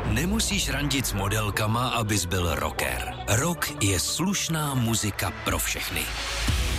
Nemusíš randit s modelkama, abys byl rocker. Rock je slušná muzika pro všechny.